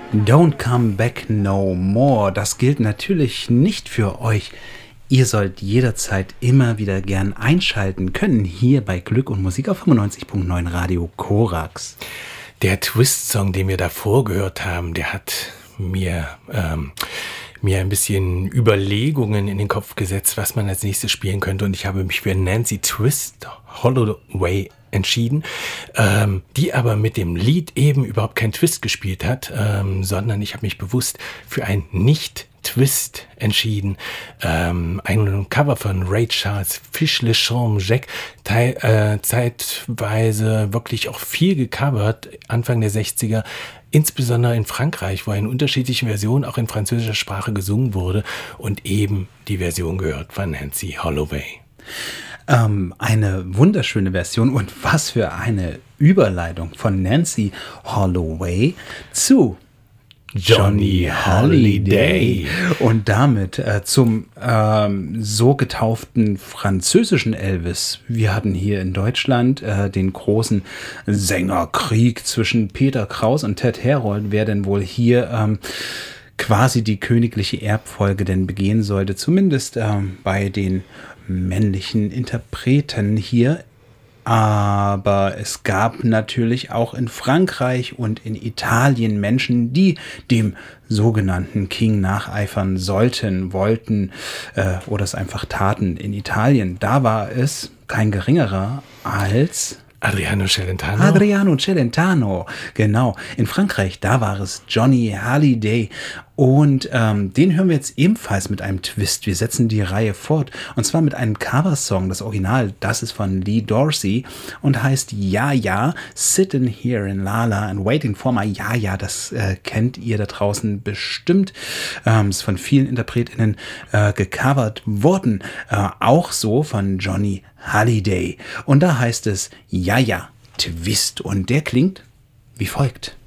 Don't come back no more. Das gilt natürlich nicht für euch. Ihr sollt jederzeit immer wieder gern einschalten können, hier bei Glück und Musik auf 95.9 Radio Korax. Der Twist-Song, den wir davor gehört haben, der hat mir ein bisschen Überlegungen in den Kopf gesetzt, was man als nächstes spielen könnte. Und ich habe mich für Nancy Twist Holloway entschieden, die aber mit dem Lied eben überhaupt keinen Twist gespielt hat, sondern ich habe mich bewusst für ein Nicht-Twist entschieden. Ein Cover von Ray Charles, Fiche le Champ Jack, zeitweise wirklich auch viel gecovert, Anfang der 60er, insbesondere in Frankreich, wo eine unterschiedliche Version auch in französischer Sprache gesungen wurde und eben die Version gehört von Nancy Holloway. Eine wunderschöne Version und was für eine Überleitung von Nancy Holloway zu Johnny Hallyday und damit zum so getauften französischen Elvis. Wir hatten hier in Deutschland den großen Sängerkrieg zwischen Peter Kraus und Ted Herold, wer denn wohl hier quasi die königliche Erbfolge denn begehen sollte, zumindest bei den männlichen Interpreten hier. Aber es gab natürlich auch in Frankreich und in Italien Menschen, die dem sogenannten King nacheifern sollten, wollten oder es einfach taten. In Italien, da war es kein geringerer als Adriano Celentano, genau. In Frankreich, da war es Johnny Hallyday. Und den hören wir jetzt ebenfalls mit einem Twist. Wir setzen die Reihe fort. Und zwar mit einem Coversong. Das Original, das ist von Lee Dorsey und heißt Ja, ja, Sitting Here in Lala and Waiting for My Ja, ja. Das kennt ihr da draußen bestimmt. Ist von vielen InterpretInnen gecovert worden. Auch so von Johnny Hallyday. Und da heißt es Ja, ja, Twist. Und der klingt wie folgt.